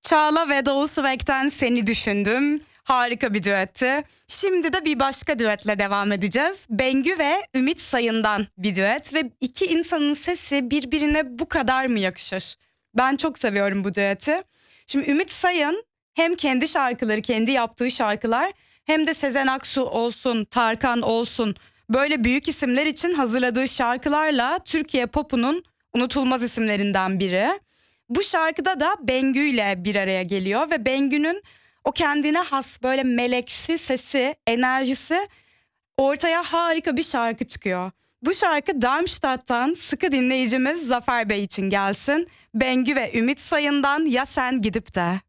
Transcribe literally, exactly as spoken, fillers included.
Çağla ve Doğu Svek'ten Seni Düşündüm. Harika bir düetti. Şimdi de bir başka düetle devam edeceğiz. Bengü ve Ümit Sayın'dan bir düet ve iki insanın sesi birbirine bu kadar mı yakışır? Ben çok seviyorum bu düeti. Şimdi Ümit Sayın hem kendi şarkıları, kendi yaptığı şarkılar hem de Sezen Aksu olsun, Tarkan olsun böyle büyük isimler için hazırladığı şarkılarla Türkiye popunun unutulmaz isimlerinden biri. Bu şarkıda da Bengü ile bir araya geliyor ve Bengü'nün o kendine has böyle meleksi sesi, enerjisi ortaya harika bir şarkı çıkıyor. Bu şarkı Darmstadt'tan sıkı dinleyicimiz Zafer Bey için gelsin. Bengü ve Ümit Sayın'dan Ya Sen Gidip De.